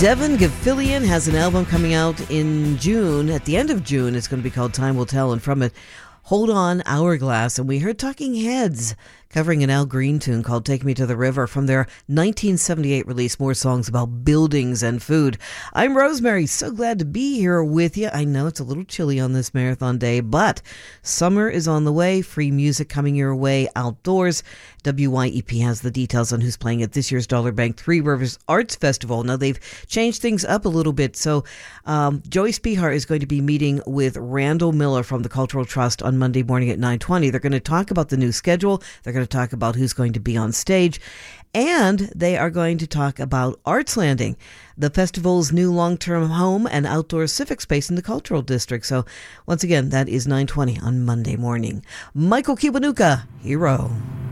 Devin Gilfillian has an album coming out in June. At the end of June, it's going to be called Time Will Tell. And from it, Hold On, Hourglass. And we heard Talking Heads covering an Al Green tune called Take Me to the River from their 1978 release, More Songs About Buildings and Food. I'm Rosemary. So glad to be here with you. I know it's a little chilly on this marathon day, but summer is on the way. Free music coming your way outdoors. WYEP has the details on who's playing at this year's Dollar Bank Three Rivers Arts Festival. Now, they've changed things up a little bit. So Joey Spihar is going to be meeting with Randall Miller from the Cultural Trust on Monday morning at 9:20. They're going to talk about the new schedule. They're going to talk about who's going to be on stage. And they are going to talk about Arts Landing, the festival's new long-term home and outdoor civic space in the Cultural District. So once again, that is 9:20 on Monday morning. Michael Kiwanuka, Hero.